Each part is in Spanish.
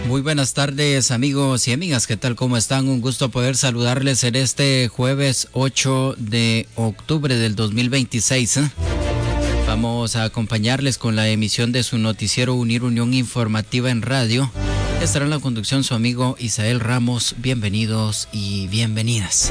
Muy buenas tardes, amigos y amigas, ¿qué tal? ¿Cómo están? Un gusto poder saludarles en este jueves 8 de octubre del 2026. Vamos a acompañarles con la emisión de su noticiero Unir Unión Informativa en Radio. Estará en la conducción su amigo Isael Ramos. Bienvenidos y bienvenidas.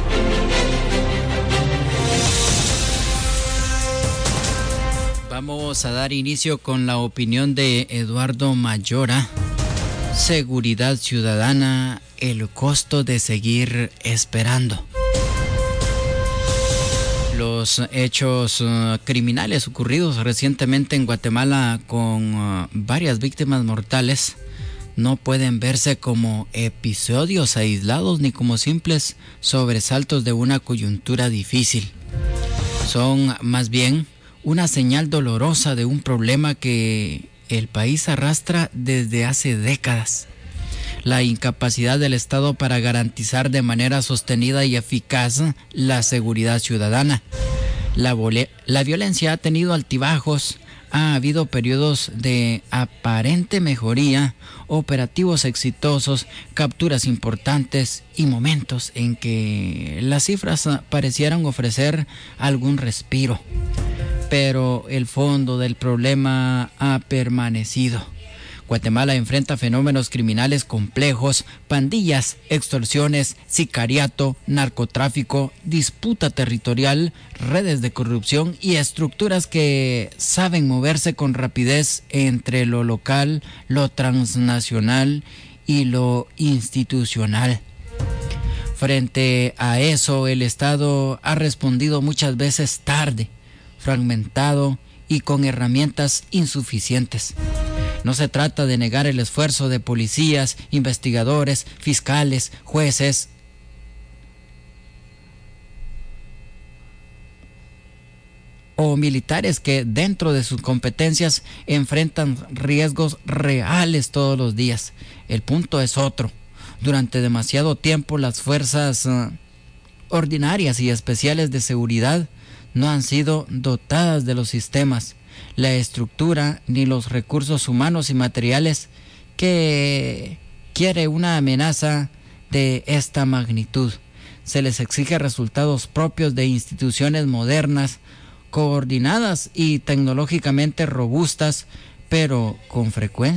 Vamos a dar inicio con la opinión de Eduardo Mayora. Seguridad ciudadana, el costo de seguir esperando. Los hechos criminales ocurridos recientemente en Guatemala con varias víctimas mortales no pueden verse como episodios aislados ni como simples sobresaltos de una coyuntura difícil. Son más bien una señal dolorosa de un problema que el país arrastra desde hace décadas. La incapacidad del Estado para garantizar de manera sostenida y eficaz la seguridad ciudadana. La violencia ha tenido altibajos, ha habido periodos de aparente mejoría, operativos exitosos, capturas importantes y momentos en que las cifras parecieran ofrecer algún respiro. Pero el fondo del problema ha permanecido. Guatemala enfrenta fenómenos criminales complejos, pandillas, extorsiones, sicariato, narcotráfico, disputa territorial, redes de corrupción y estructuras que saben moverse con rapidez entre lo local, lo transnacional y lo institucional. Frente a eso, el Estado ha respondido muchas veces tarde, fragmentado y con herramientas insuficientes. No se trata de negar el esfuerzo de policías, investigadores, fiscales, jueces o militares que dentro de sus competencias enfrentan riesgos reales todos los días. El punto es otro. Durante demasiado tiempo las fuerzas ordinarias y especiales de seguridad no han sido dotadas de los sistemas, la estructura ni los recursos humanos y materiales que quiere una amenaza de esta magnitud. Se les exige resultados propios de instituciones modernas, coordinadas y tecnológicamente robustas, pero con frecuencia